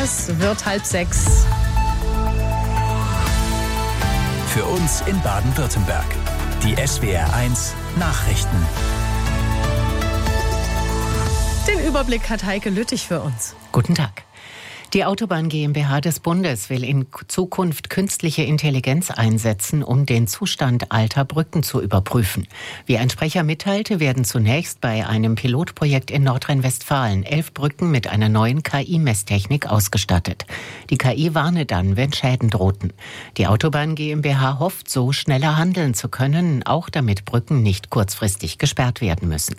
Es wird 5:30. Für uns in Baden-Württemberg. Die SWR1 Nachrichten. Den Überblick hat Heike Lüttich für uns. Guten Tag. Die Autobahn GmbH des Bundes will in Zukunft künstliche Intelligenz einsetzen, um den Zustand alter Brücken zu überprüfen. Wie ein Sprecher mitteilte, werden zunächst bei einem Pilotprojekt in Nordrhein-Westfalen 11 Brücken mit einer neuen KI-Messtechnik ausgestattet. Die KI warne dann, wenn Schäden drohten. Die Autobahn GmbH hofft, so schneller handeln zu können, auch damit Brücken nicht kurzfristig gesperrt werden müssen.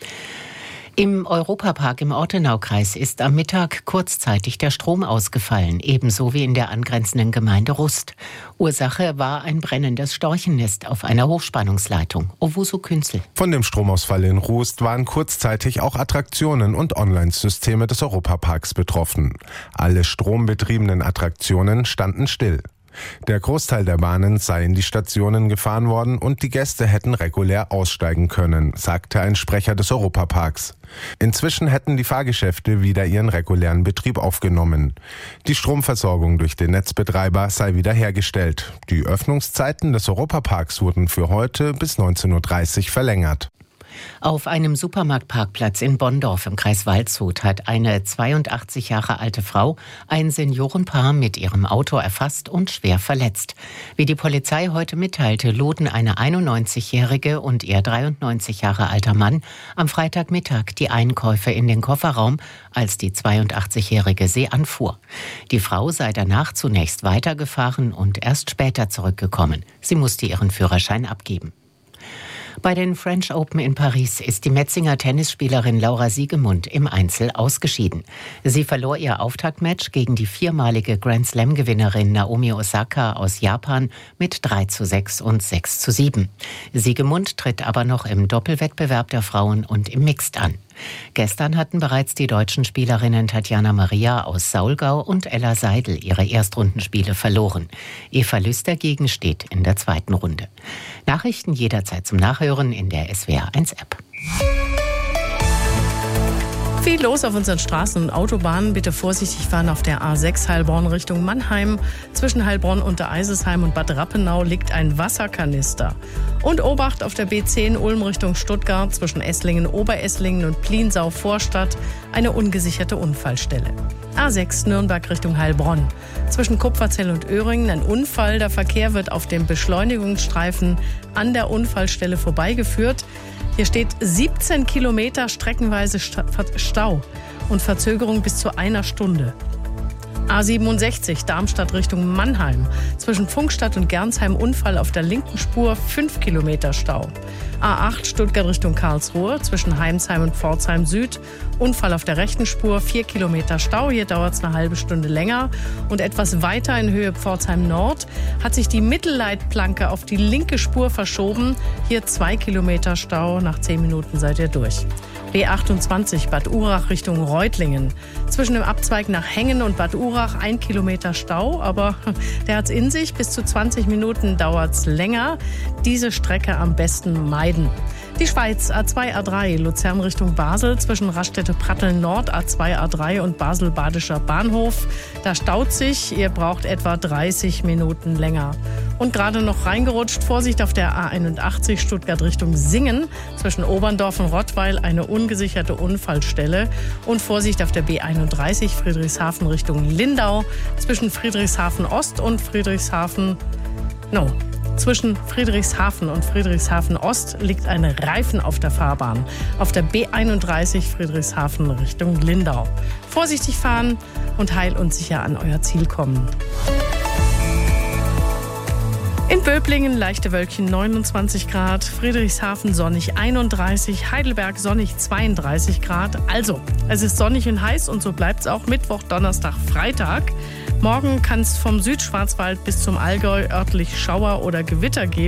Im Europapark im Ortenaukreis ist am Mittag kurzzeitig der Strom ausgefallen, ebenso wie in der angrenzenden Gemeinde Rust. Ursache war ein brennendes Storchennest auf einer Hochspannungsleitung. Owusu Künzel. Von dem Stromausfall in Rust waren kurzzeitig auch Attraktionen und Online-Systeme des Europaparks betroffen. Alle strombetriebenen Attraktionen standen still. Der Großteil der Bahnen sei in die Stationen gefahren worden und die Gäste hätten regulär aussteigen können, sagte ein Sprecher des Europaparks. Inzwischen hätten die Fahrgeschäfte wieder ihren regulären Betrieb aufgenommen. Die Stromversorgung durch den Netzbetreiber sei wiederhergestellt. Die Öffnungszeiten des Europaparks wurden für heute bis 19:30 Uhr verlängert. Auf einem Supermarktparkplatz in Bonndorf im Kreis Waldshut hat eine 82 Jahre alte Frau ein Seniorenpaar mit ihrem Auto erfasst und schwer verletzt. Wie die Polizei heute mitteilte, luden eine 91-jährige und ihr 93 Jahre alter Mann am Freitagmittag die Einkäufe in den Kofferraum, als die 82-jährige sie anfuhr. Die Frau sei danach zunächst weitergefahren und erst später zurückgekommen. Sie musste ihren Führerschein abgeben. Bei den French Open in Paris ist die Metzinger Tennisspielerin Laura Siegemund im Einzel ausgeschieden. Sie verlor ihr Auftaktmatch gegen die viermalige Grand-Slam-Gewinnerin Naomi Osaka aus Japan mit 3:6 und 6:7. Siegemund tritt aber noch im Doppelwettbewerb der Frauen und im Mixed an. Gestern hatten bereits die deutschen Spielerinnen Tatjana Maria aus Saulgau und Ella Seidel ihre Erstrundenspiele verloren. Eva Lüß dagegen steht in der zweiten Runde. Nachrichten jederzeit zum Nachhören in der SWR1-App. Viel los auf unseren Straßen und Autobahnen. Bitte vorsichtig fahren auf der A6 Heilbronn Richtung Mannheim. Zwischen Heilbronn und der Eisesheim und Bad Rappenau liegt ein Wasserkanister. Und Obacht auf der B10 Ulm Richtung Stuttgart zwischen Esslingen, Oberesslingen und Pliensau Vorstadt eine ungesicherte Unfallstelle. A6 Nürnberg Richtung Heilbronn. Zwischen Kupferzell und Öhringen ein Unfall. Der Verkehr wird auf dem Beschleunigungsstreifen an der Unfallstelle vorbeigeführt. Hier steht 17 Kilometer streckenweise Stau und Verzögerung bis zu einer Stunde. A67 Darmstadt Richtung Mannheim. Zwischen Pfungstadt und Gernsheim Unfall auf der linken Spur 5 Kilometer Stau. A8 Stuttgart Richtung Karlsruhe. Zwischen Heimsheim und Pforzheim Süd. Unfall auf der rechten Spur 4 Kilometer Stau. Hier dauert es eine halbe Stunde länger. Und etwas weiter in Höhe Pforzheim Nord hat sich die Mittelleitplanke auf die linke Spur verschoben. Hier 2 Kilometer Stau. Nach 10 Minuten seid ihr durch. B28 Bad Urach Richtung Reutlingen. Zwischen dem Abzweig nach Hengen und Bad Urach 1 Kilometer Stau, aber der hat's in sich. Bis zu 20 Minuten dauert's länger. Diese Strecke am besten meiden. Die Schweiz A2, A3 Luzern Richtung Basel zwischen Raststätte-Pratteln Nord, A2, A3 und Basel-Badischer Bahnhof. Da staut sich, ihr braucht etwa 30 Minuten länger. Und gerade noch reingerutscht, Vorsicht auf der A81 Stuttgart Richtung Singen. Zwischen Oberndorf und Rottweil eine ungesicherte Unfallstelle. Und Vorsicht auf der B31 Friedrichshafen Richtung Lindau. Zwischen Friedrichshafen Ost und Zwischen Friedrichshafen und Friedrichshafen Ost liegt ein Reifen auf der Fahrbahn. Auf der B31 Friedrichshafen Richtung Lindau. Vorsichtig fahren und heil und sicher an euer Ziel kommen. In Böblingen leichte Wölkchen 29 Grad, Friedrichshafen sonnig 31, Heidelberg sonnig 32 Grad. Also, es ist sonnig und heiß und so bleibt es auch Mittwoch, Donnerstag, Freitag. Morgen kann es vom Südschwarzwald bis zum Allgäu örtlich Schauer oder Gewitter geben.